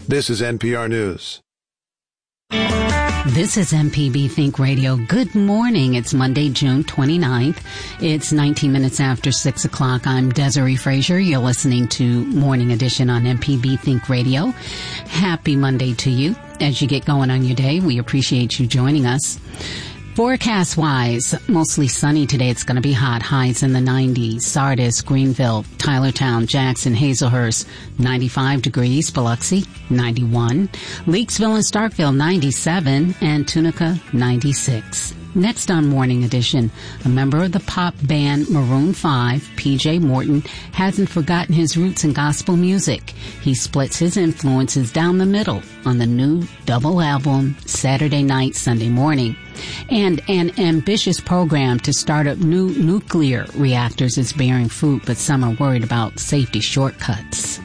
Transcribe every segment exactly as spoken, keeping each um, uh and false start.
This is N P R News. This is M P B Think Radio. Good morning. It's Monday, June twenty-ninth. It's nineteen minutes after six o'clock. I'm Desiree Frazier. You're listening to Morning Edition on M P B Think Radio. Happy Monday to you. As you get going on your day, we appreciate you joining us. Forecast-wise, mostly sunny today. It's going to be hot. Highs in the nineties. Sardis, Greenville, Tylertown, Jackson, Hazelhurst, ninety-five degrees. Biloxi, ninety-one. Leakesville and Starkville, ninety-seven. And Tunica, ninety-six. Next on Morning Edition, a member of the pop band Maroon five, P J Morton, hasn't forgotten his roots in gospel music. He splits his influences down the middle on the new double album, Saturday Night, Sunday Morning. And an ambitious program to start up new nuclear reactors is bearing fruit, but some are worried about safety shortcuts.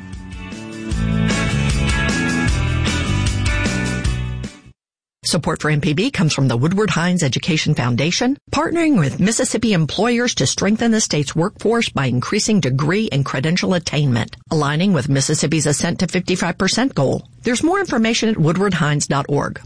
Support for M P B comes from the Woodward Hines Education Foundation, partnering with Mississippi employers to strengthen the state's workforce by increasing degree and credential attainment, aligning with Mississippi's Ascent to fifty-five percent goal. There's more information at woodward hines dot org.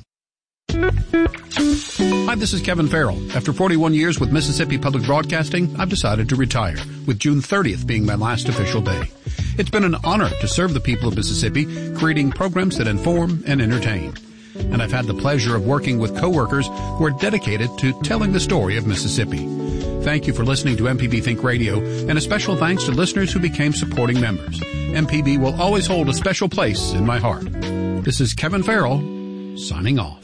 Hi, this is Kevin Farrell. After forty-one years with Mississippi Public Broadcasting, I've decided to retire, with June thirtieth being my last official day. It's been an honor to serve the people of Mississippi, creating programs that inform and entertain. And I've had the pleasure of working with coworkers who are dedicated to telling the story of Mississippi. Thank you for listening to M P B Think Radio, and a special thanks to listeners who became supporting members. M P B will always hold a special place in my heart. This is Kevin Farrell, signing off.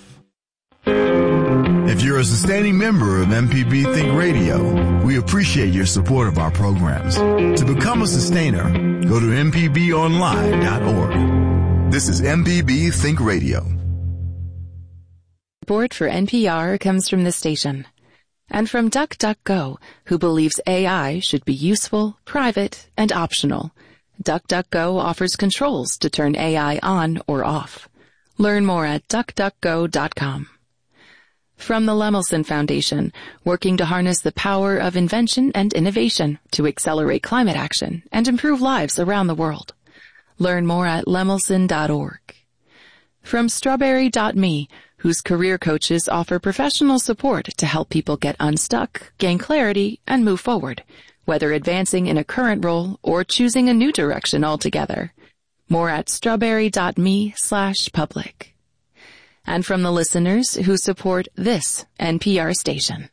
If you're a sustaining member of M P B Think Radio, we appreciate your support of our programs. To become a sustainer, go to m p b online dot org. This is M P B Think Radio. Support for N P R comes from the station and from DuckDuckGo, who believes A I should be useful, private, and optional. DuckDuckGo offers controls to turn A I on or off. Learn more at duck duck go dot com. From the Lemelson Foundation, working to harness the power of invention and innovation to accelerate climate action and improve lives around the world. Learn more at lemelson dot org. From strawberry dot me, whose career coaches offer professional support to help people get unstuck, gain clarity, and move forward, whether advancing in a current role or choosing a new direction altogether. More at strawberry dot me slash public. And from the listeners who support this N P R station.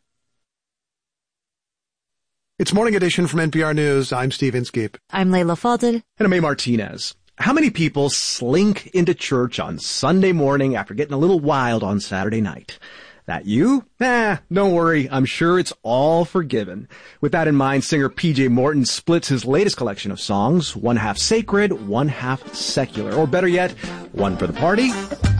It's Morning Edition from N P R News. I'm Steve Inskeep. I'm Layla Falded. And I'm A. Martinez. How many people slink into church on Sunday morning after getting a little wild on Saturday night? That you? Nah, don't worry. I'm sure it's all forgiven. With that in mind, singer P J Morton splits his latest collection of songs, one half sacred, one half secular. Or better yet, one for the party,